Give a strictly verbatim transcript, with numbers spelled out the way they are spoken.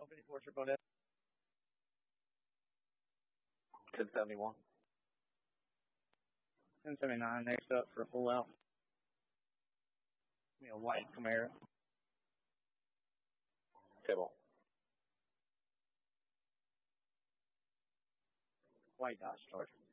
fifty-four triple net. ten seventy-one. ten seventy-nine next up for a full out. Give me a white Camaro. Table. White Dodge Charger.